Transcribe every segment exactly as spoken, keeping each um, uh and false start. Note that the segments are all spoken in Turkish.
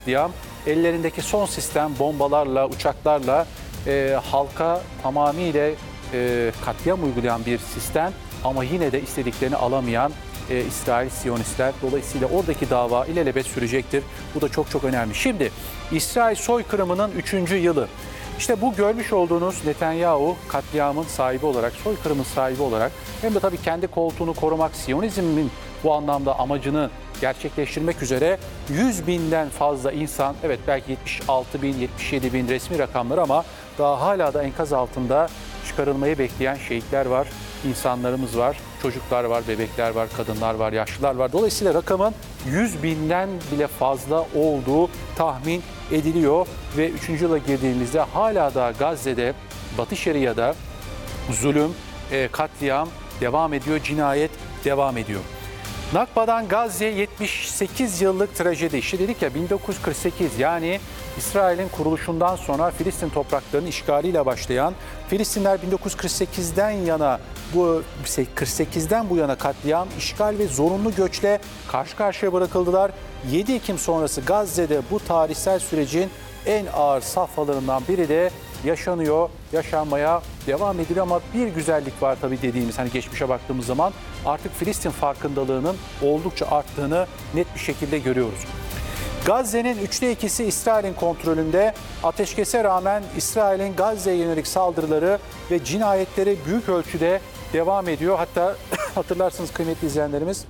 katliam. Ellerindeki son sistem bombalarla, uçaklarla e, halka tamamıyla e, katliam uygulayan bir sistem ama yine de istediklerini alamayan e, İsrail Siyonistler. Dolayısıyla oradaki dava ilelebet sürecektir. Bu da çok çok önemli. Şimdi İsrail soykırımının üçüncü yılı. İşte bu görmüş olduğunuz Netanyahu katliamın sahibi olarak, soykırımın sahibi olarak hem de tabii kendi koltuğunu korumak, Siyonizmin bu anlamda amacını gerçekleştirmek üzere yüz binden fazla insan, evet belki yetmiş altı bin, yetmiş yedi bin resmi rakamlar ama daha hala da enkaz altında çıkarılmayı bekleyen şehitler var, insanlarımız var, çocuklar var, bebekler var, kadınlar var, yaşlılar var. Dolayısıyla rakamın yüz binden bile fazla olduğu tahmin ediliyor ve üçüncü yıla girdiğimizde hala da Gazze'de, Batı Şeria'da zulüm, katliam devam ediyor, cinayet devam ediyor. Nakba'dan Gazze yetmiş sekiz yıllık trajedi. İşte dedik ya bin dokuz yüz kırk sekiz, yani İsrail'in kuruluşundan sonra Filistin topraklarının işgaliyle başlayan, Filistinler bin dokuz yüz kırk sekizden yana bu kırk sekizden bu yana katliam, işgal ve zorunlu göçle karşı karşıya bırakıldılar. yedi Ekim sonrası Gazze'de bu tarihsel sürecin en ağır safhalarından biri de yaşanıyor, yaşanmaya devam ediliyor ama bir güzellik var tabii dediğimiz, hani geçmişe baktığımız zaman artık Filistin farkındalığının oldukça arttığını net bir şekilde görüyoruz. Gazze'nin üçte ikisi İsrail'in kontrolünde. Ateşkese rağmen İsrail'in Gazze'ye yönelik saldırıları ve cinayetleri büyük ölçüde devam ediyor. Hatta hatırlarsınız kıymetli izleyenlerimiz,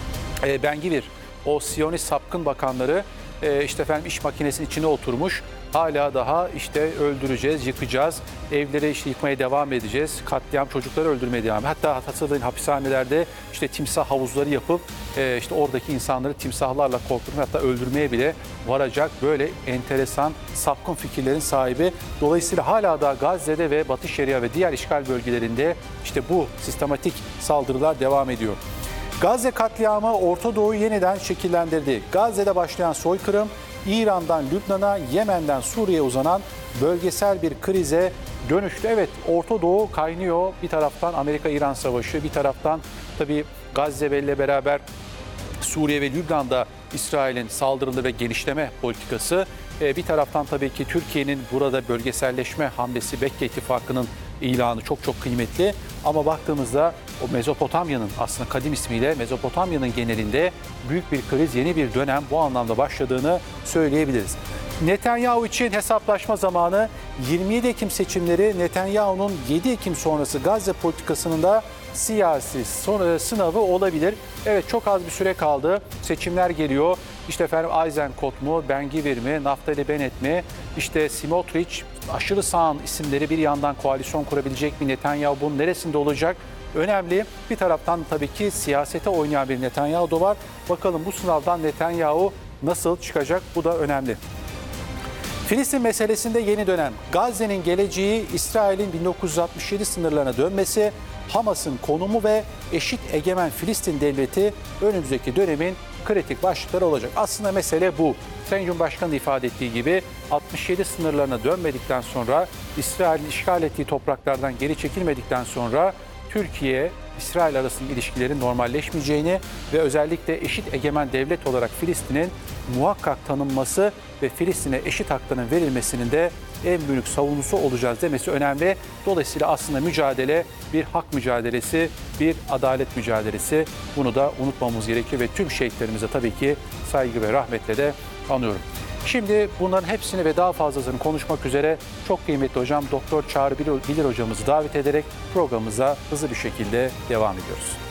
Ben Gvir, o Siyonist sapkın bakanları işte efendim iş makinesinin içine oturmuş. Hala daha işte öldüreceğiz, yıkacağız, evleri işte yıkmaya devam edeceğiz, katliam, çocukları öldürmeye devam edeceğiz. Hatta hatırlayın hapishanelerde işte timsah havuzları yapıp işte oradaki insanları timsahlarla korkutmaya, hatta öldürmeye bile varacak böyle enteresan sapkın fikirlerin sahibi. Dolayısıyla hala da Gazze'de ve Batı Şeria ve diğer işgal bölgelerinde işte bu sistematik saldırılar devam ediyor. Gazze katliamı Orta Doğu'yu yeniden şekillendirdi. Gazze'de başlayan soykırım, İran'dan Lübnan'a, Yemen'den Suriye'ye uzanan bölgesel bir krize dönüştü. Evet, Orta Doğu kaynıyor. Bir taraftan Amerika-İran savaşı, bir taraftan tabii Gazze ile beraber Suriye ve Lübnan'da İsrail'in saldırılı ve genişleme politikası. Bir taraftan tabii ki Türkiye'nin burada bölgeselleşme hamlesi, Bekke İttifakı'nın ilanı çok çok kıymetli. Ama baktığımızda o Mezopotamya'nın, aslında kadim ismiyle Mezopotamya'nın genelinde büyük bir kriz, yeni bir dönem bu anlamda başladığını söyleyebiliriz. Netanyahu için hesaplaşma zamanı. yirmi yedi Ekim seçimleri Netanyahu'nun yedi Ekim sonrası Gazze politikasının da siyasi sınavı olabilir. Evet, çok az bir süre kaldı. Seçimler geliyor. İşte efendim Eisenkot mu, Ben Gvir mi, Naftali Bennett mi, işte Smotrich, aşırı sağın isimleri bir yandan koalisyon kurabilecek mi? Netanyahu bunun neresinde olacak? Önemli. Bir taraftan tabii ki siyasete oynayan bir Netanyahu da var. Bakalım bu sınavdan Netanyahu nasıl çıkacak? Bu da önemli. Filistin meselesinde yeni dönem. Gazze'nin geleceği, İsrail'in bin dokuz yüz altmış yedi sınırlarına dönmesi, Hamas'ın konumu ve eşit egemen Filistin devleti önümüzdeki dönemin kritik başlıkları olacak. Aslında mesele bu. Sayın Cumhurbaşkanı ifade ettiği gibi altmış yedi sınırlarına dönmedikten sonra, İsrail'in işgal ettiği topraklardan geri çekilmedikten sonra Türkiye, İsrail arasındaki ilişkilerin normalleşmeyeceğini ve özellikle eşit egemen devlet olarak Filistin'in muhakkak tanınması ve Filistin'e eşit hakların verilmesinin de en büyük savunucusu olacağız demesi önemli. Dolayısıyla aslında mücadele bir hak mücadelesi, bir adalet mücadelesi. Bunu da unutmamamız gerekiyor ve tüm şehitlerimize tabii ki saygı ve rahmetle de anıyorum. Şimdi bunların hepsini ve daha fazlasını konuşmak üzere çok kıymetli hocam Doktor Çağrı Bilir hocamızı davet ederek programımıza hızlı bir şekilde devam ediyoruz.